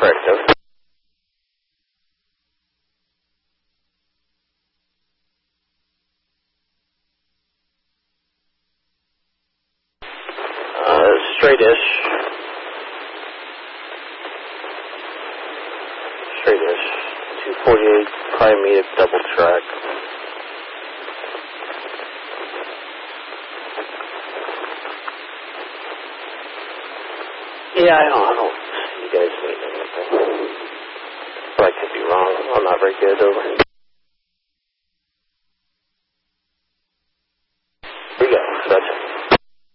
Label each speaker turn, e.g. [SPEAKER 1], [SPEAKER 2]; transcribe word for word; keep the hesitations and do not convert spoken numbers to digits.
[SPEAKER 1] corrective. Uh, straight-ish. Straight-ish. two forty-eight, probably meet a double track. Yeah, I don't, I don't see you guys meeting anything. But I could be wrong. I'm not very good over.